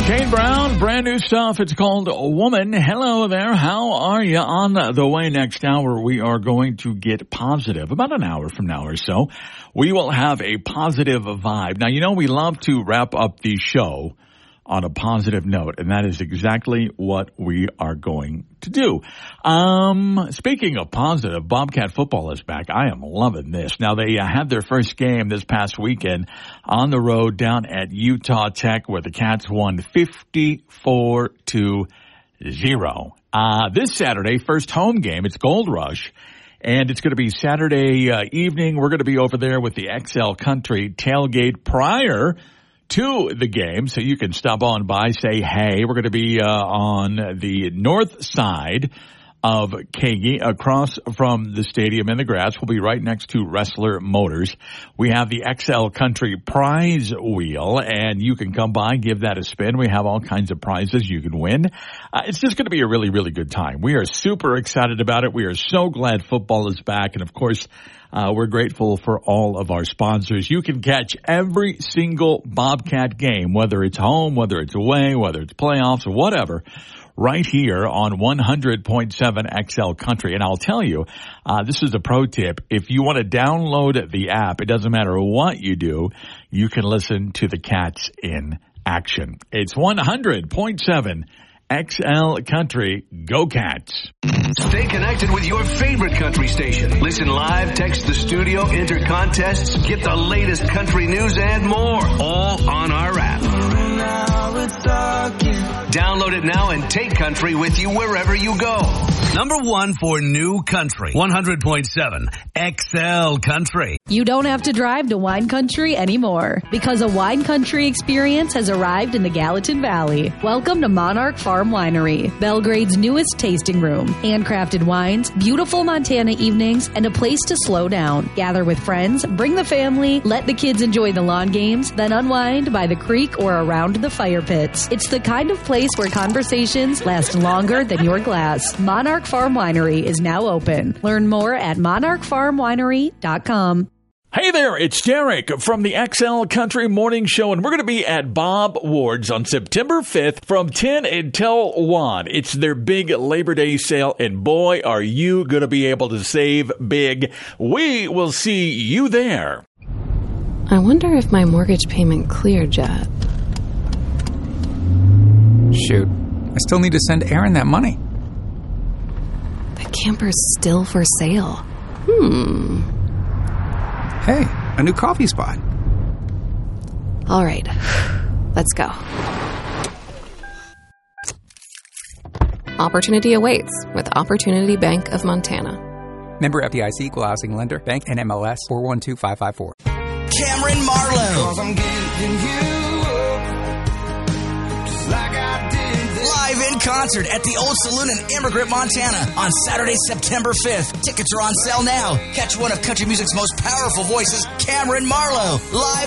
Kane Brown, brand new stuff. It's called Woman. Hello there. How are you? On the way next hour, we are going to get positive. About an hour from now or so, we will have a positive vibe. Now, you know, we love to wrap up the show on a positive note, and that is exactly what we are going to do. Speaking of positive, Bobcat football is back. I am loving this. Now, they had their first game this past weekend on the road down at Utah Tech, where the Cats won 54-0. This Saturday, first home game, it's Gold Rush. And it's going to be Saturday evening. We're going to be over there with the XL Country tailgate prior to the game, so you can stop on by, say hey. We're going to be on the north side of Kagi, across from the stadium in the grass. We'll be right next to Wrestler Motors. We have the XL Country prize wheel, and you can come by, give that a spin. We have all kinds of prizes you can win. It's just going to be a really, really good time. We are super excited about it. We are so glad football is back, and of course, we're grateful for all of our sponsors. You can catch every single Bobcat game, whether it's home, whether it's away, whether it's playoffs or whatever, right here on 100.7 XL Country. And I'll tell you, this is a pro tip. If you want to download the app, it doesn't matter what you do, you can listen to the Cats in action. It's 100.7 XL Country. Go Cats. Stay connected with your favorite country station. Listen live, text the studio, enter contests, get the latest country news and more, all on our app. Download it now and take country with you wherever you go. Number one for new country, 100.7 XL Country. You don't have to drive to wine country anymore, because a wine country experience has arrived in the Gallatin Valley. Welcome to Monarch Farm Winery, Belgrade's newest tasting room. Handcrafted wines, beautiful Montana evenings, and a place to slow down. Gather with friends, bring the family, let the kids enjoy the lawn games, then unwind by the creek or around the fire pits. It's the kind of place where conversations last longer than your glass. Monarch Farm Winery is now open. Learn more at monarchfarmwinery.com. Hey there, it's Derek from the XL Country Morning Show, and we're going to be at Bob Ward's on September 5th from 10 until 1. It's their big Labor Day sale, and boy, are you going to be able to save big. We will see you there. I wonder if my mortgage payment cleared yet. Shoot, I still need to send Aaron that money. The camper's still for sale. Hey, a new coffee spot. All right, let's go. Opportunity awaits with Opportunity Bank of Montana. Member FDIC, Equal Housing Lender, Bank NMLS 412554. Cameron Marlowe. Live in concert at the Old Saloon in Immigrant, Montana on Saturday, September 5th. Tickets are on sale now. Catch one of country music's most powerful voices, Cameron Marlowe, live